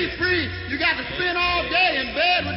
be free, you got to spend all day in bed with